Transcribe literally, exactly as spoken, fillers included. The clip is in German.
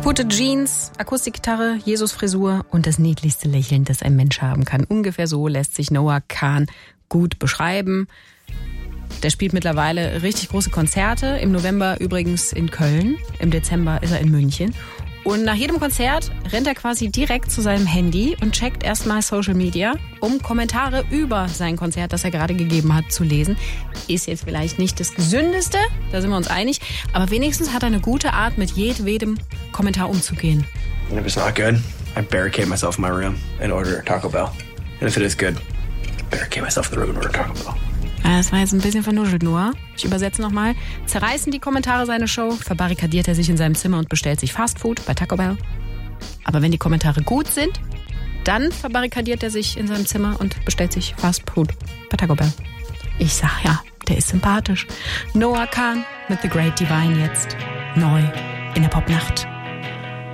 Gute Jeans, Akustikgitarre, Jesus-Frisur und das niedlichste Lächeln, das ein Mensch haben kann. Ungefähr so lässt sich Noah Kahan gut beschreiben. Der spielt mittlerweile richtig große Konzerte. Im November übrigens in Köln. Im Dezember ist er in München. Und nach jedem Konzert rennt er quasi direkt zu seinem Handy und checkt erstmal Social Media, um Kommentare über sein Konzert, das er gerade gegeben hat, zu lesen. Ist jetzt vielleicht nicht das Gesündeste, da sind wir uns einig, aber wenigstens hat er eine gute Art, mit jedem Kommentar umzugehen. And if it's not good, I barricade myself in my room and order Taco Bell. And if it is good, I barricade myself in the room and order Taco Bell. Das war jetzt ein bisschen vernuschelt, Noah. Ich übersetze nochmal. Zerreißen die Kommentare seine Show, verbarrikadiert er sich in seinem Zimmer und bestellt sich Fastfood bei Taco Bell. Aber wenn die Kommentare gut sind, dann verbarrikadiert er sich in seinem Zimmer und bestellt sich Fastfood bei Taco Bell. Ich sag ja, der ist sympathisch. Noah Kahan mit The Great Divine jetzt. Neu in der Popnacht.